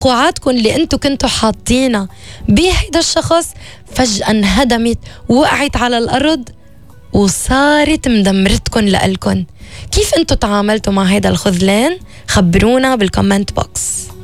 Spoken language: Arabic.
توقعاتكم اللي انتو كنتوا حاطينها بهيدا الشخص فجأة انهدمت، وقعت على الأرض وصارت مدمرتكم لألكن. كيف انتو تعاملتوا مع هيدا الخذلان؟ خبرونا بالكومنت بوكس.